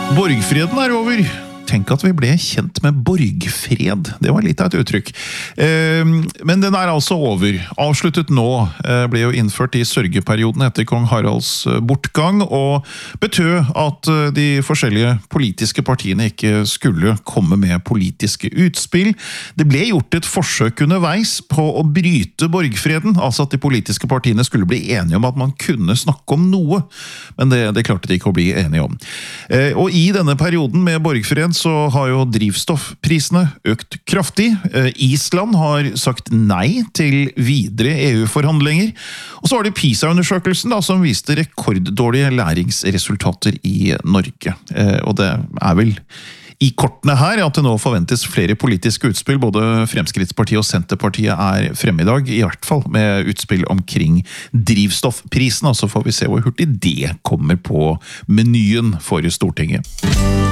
Borgfreden over. Tenk at vi ble kjent med borgfred. Det var litt av et uttrykk. Men den altså over. Avsluttet nå. Ble jo innført i sørgeperioden etter kong Haralds bortgang, og betød at de forskjellige politiske partiene ikke skulle komme med politiske utspill. Det ble gjort et forsøk underveis på å bryte borgfreden, altså at de politiske partiene skulle bli enige om at man kunne snakke om noe, men det klarte de ikke å bli enige om. Og i denne perioden med borgfred så har jo drivstoffprisene økt kraftig. Island har sagt nei til videre EU-forhandlinger. Og så var det PISA-undersøkelsen da, som viste rekorddårlige læringsresultater i Norge. Og det vel i kortene her at det nå forventes flere politiske utspill. Både Fremskrittspartiet og Senterpartiet fremme i dag, i hvert fall med utspill omkring drivstoffprisen. Og så får vi se hvor hurtig det kommer på menyen for Stortinget.